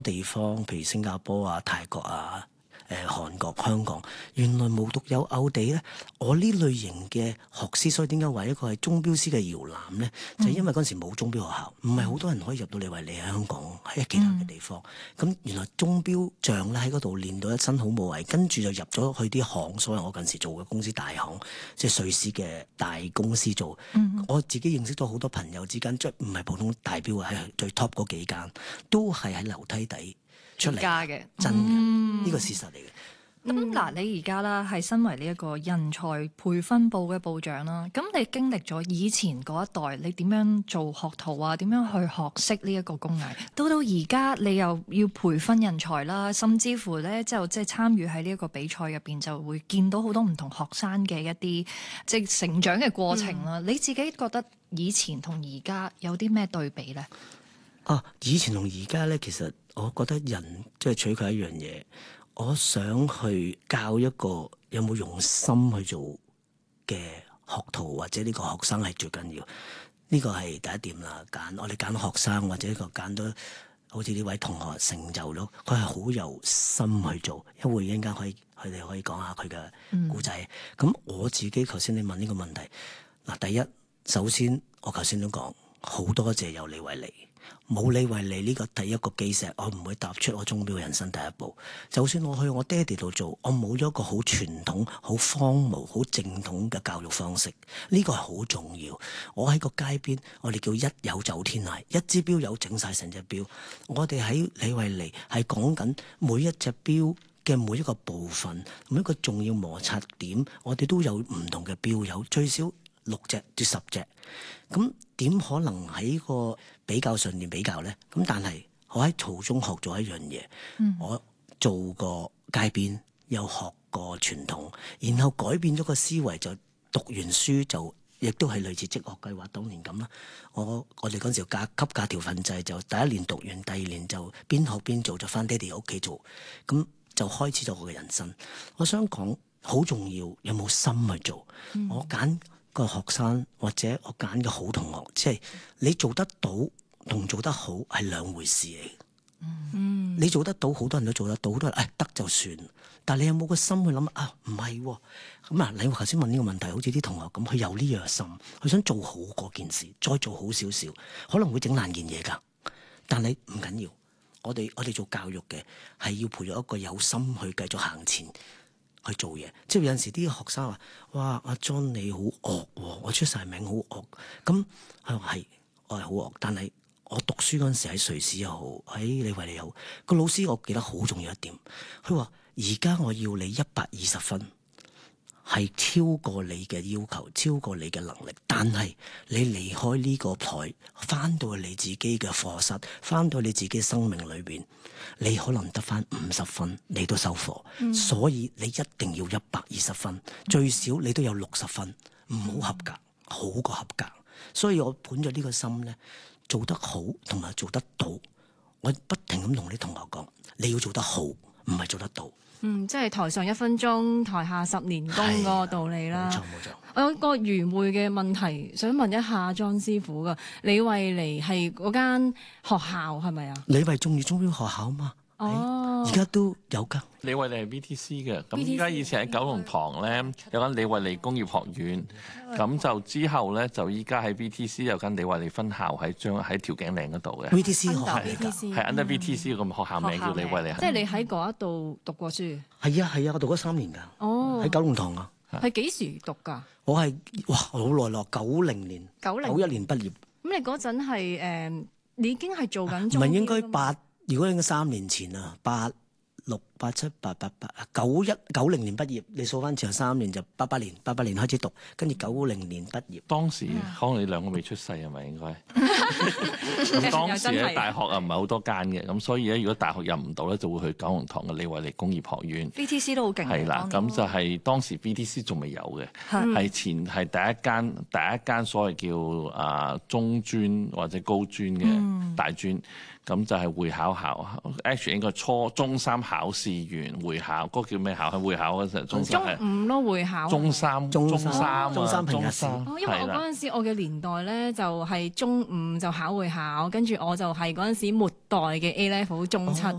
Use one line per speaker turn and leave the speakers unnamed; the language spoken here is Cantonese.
地方，譬如新加坡啊、泰國啊、韓國、香港，原來無獨有偶地咧，我呢類型嘅學師，所以點解話一個係鐘錶師嘅搖籃咧？就係因為嗰陣時冇鐘錶學校，唔係好多人可以入到嚟為你喺香港喺其他嘅地方。咁原來鐘錶匠咧喺嗰度練到一身好武藝，跟住就入咗去啲行，所謂我近時做嘅公司大行，即係瑞士嘅大公司做。我自己認識到好多朋友之間，即係唔係普通大錶啊，係最 top 嗰幾間，都係喺樓梯底出嚟嘅，真嘅，呢個事實嚟嘅。
咁嗱，你而家啦係身為呢一個人才培訓部嘅部長啦，咁你經歷咗以前嗰一代，你點樣做學徒啊？點樣去學識呢一個工藝？到而家你又要培訓人才啦，甚至乎咧就即係參與喺呢一個比賽入邊，就會見到好多唔同學生嘅一啲即係成長嘅過程啦。你自己覺得以前同而家有啲咩對比咧？
以前同而家咧，其實我覺得人即係取決一樣嘢。我想去教一個有冇用心去做嘅學徒或者呢個學生係最緊要，呢個係第一點啦。我哋揀學生或者呢個揀到好似呢位同學成就咯，佢係好有心去做。一會陣間佢哋可以講下佢嘅故仔。咁我自己頭先你問呢個問題，嗱，第一首先我頭先都講好多謝有李惠利。冇李惠利呢個第一個基石，我唔會踏出我鐘錶人生第一步。就算我去我爹哋度做，我冇咗一個好傳統、好荒謬、好正統嘅教育方式，呢個係好重要。我喺個街邊，我哋叫一有走天涯，一支錶有整晒成隻錶。我哋喺李惠利係講緊每一隻錶嘅每一個部分，每一個重要摩擦點，我哋都有唔同嘅錶友，最少6隻至10隻。咁點可能喺個比較上面比較呢？咁但係我喺途中學咗一樣嘢，我做過街邊，又學過傳統，然後改變咗個思維，就讀完書就亦都係類似職學計劃當年咁啦。我哋嗰陣時級價條分制，就第一年讀完，第二年就邊學邊做，就返爹哋屋企做，咁就開始咗我嘅人生。我想講好重要，有冇心去做？我揀個學生或者我揀嘅好同學，即係你做得到同做得好係兩回事嚟。你做得到，好多人都做得到，好多人得就算。但係你有冇個心去諗啊？唔係咁啊！你頭先問呢個問題，好似啲同學咁，佢有呢樣心，佢想做好嗰件事，再做好少少，可能會整爛件嘢㗎。但係唔緊要，我哋做教育嘅係要培育一個有心去繼續行前去做嘢。即係有陣時啲學生話：哇，阿 John 你好惡喎，我出晒名好惡。咁係我係好惡，但係我讀書嗰陣時喺瑞士又好，喺李惠利又好，個老師我記得好重要一點，佢話：而家我要你120分，係超過你嘅要求，超過你嘅能力。但係你離開呢個台，翻到你自己嘅課室，翻到你自己生命裏邊，你可能得翻50分，你都收貨。所以你一定要120分，最少你都有60分，唔好合格，好過合格。所以我本咗呢個心呢，做得好同埋做得到，我不停咁同啲同學講，你要做得好，唔係做得到。
即係台上1分鐘，台下10年功嗰個道理啦。
冇錯。
我有個愚昧嘅問題想問一下莊師傅噶，李惠利係嗰間學校係咪啊？
李惠中意鐘錶學校嘛？而家都有㗎。
李惠利係 VTC 嘅，咁依家以前喺九龍塘咧有間李惠利工業學院，咁就之後咧就依家喺 VTC 有間李惠利分校喺調景嶺嗰度嘅。
VTC 學校嚟㗎，
係 under VTC 個學校名叫李惠利。
即係你喺嗰一度讀過書？
係啊，我讀咗3年㗎。喺九龍塘啊。
係幾時讀㗎？
我係好耐咯，90年、91年畢業。
咁你嗰陣係你已經係做緊鐘錶？
唔係應該如果應該3年前啊，86、87、88、90年畢業，你數翻前3年就88年開始讀，跟住90年畢業。
當時可能你兩個未出世係咪應該？咁當時咧大學啊唔係好多間嘅，咁所以咧如果大學入唔到咧，就會去九龍塘嘅李惠利工業學院。
VTC 都好勁。
係啦，咁就係當時 VTC 仲未有嘅，係第一間所謂叫中專或者高專嘅大專。咁就係會考，actually 應該中三考試員會考，嗰個叫咩考？係會考嗰陣，中三係
中五咯會考。
中三
中
三啊
中三評核試
中三
哦，因為我
係啦
嗰陣時我嘅年代咧就係中五就考會考，跟住我就係嗰陣時末代嘅 A level 中七。